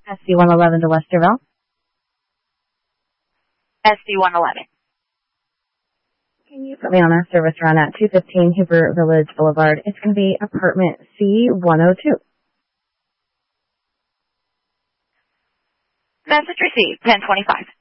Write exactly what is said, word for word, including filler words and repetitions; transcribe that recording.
S D one eleven to Westerville. S D one eleven. Can you put me on a service run at two fifteen Hooper Village Boulevard? It's going to be apartment C one oh two. Message received, ten twenty-five.